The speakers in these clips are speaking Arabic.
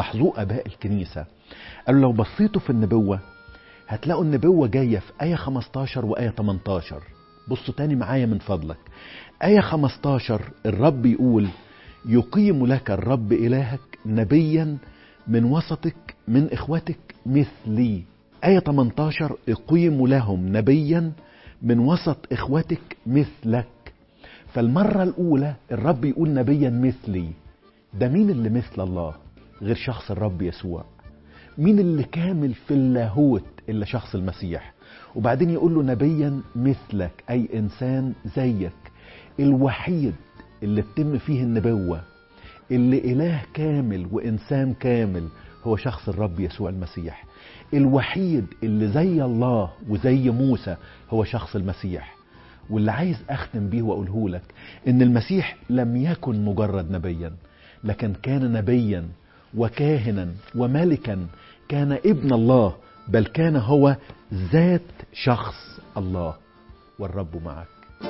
لاحظوه آباء الكنيسة، قالوا لو بصيتوا في النبوة هتلاقوا النبوة جاية في آية 15 وآية 18. بصوا تاني معايا من فضلك. آية 15 الرب يقول يقيم لك الرب إلهك نبيا من وسطك من إخوتك مثلي. آية 18 يقيم لهم نبيا من وسط إخوتك مثلك. فالمرة الأولى الرب يقول نبيا مثلي. ده مين اللي مثل الله غير شخص الرب يسوع؟ مين اللي كامل في اللاهوت إلا شخص المسيح؟ وبعدين يقول له نبيا مثلك، أي إنسان زيك. الوحيد اللي بتم فيه النبوة، اللي إله كامل وإنسان كامل، هو شخص الرب يسوع المسيح. الوحيد اللي زي الله وزي موسى هو شخص المسيح. واللي عايز أختم بيه وأقوله لك إن المسيح لم يكن مجرد نبيا، لكن كان نبيا وكاهنا وملكا، كان ابن الله، بل كان هو ذات شخص الله. والرب معك.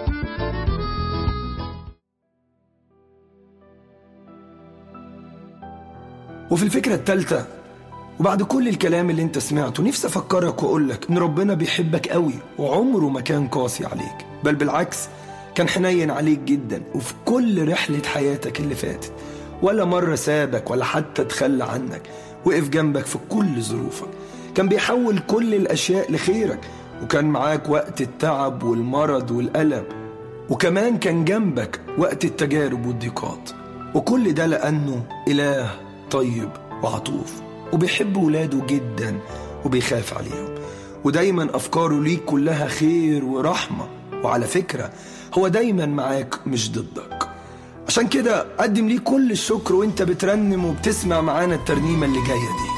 وفي الفكرة الثالثة، وبعد كل الكلام اللي انت سمعته، نفسي افكرك واقولك ان ربنا بيحبك قوي وعمره ما كان قاسي عليك، بل بالعكس كان حنين عليك جدا. وفي كل رحلة حياتك اللي فاتت ولا مرة سابك ولا حتى تخلى عنك، وقف جنبك في كل ظروفك، كان بيحول كل الاشياء لخيرك، وكان معاك وقت التعب والمرض والألم، وكمان كان جنبك وقت التجارب والضيقات. وكل ده لأنه إله طيب وعطوف، وبيحب ولاده جدا وبيخاف عليهم، ودايما أفكاره ليك كلها خير ورحمة. وعلى فكرة هو دايما معاك مش ضدك. عشان كده قدم ليه كل الشكر وانت بترنم وبتسمع معانا الترنيمة اللي جاية دي.